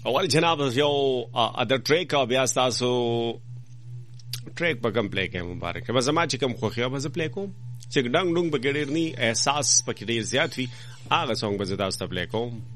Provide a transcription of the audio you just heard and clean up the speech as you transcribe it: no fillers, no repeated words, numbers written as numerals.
اول جناب یو ادر ټریک او بیا تاسو ټریک په کوم پلی کې مبارک به زما چې کوم خوخي او به پلی کوم چې ډنګ ډنګ په ګډیر ني احساس پکې ډیر زیات وي هغه څنګه به تاسو ته پلی کوم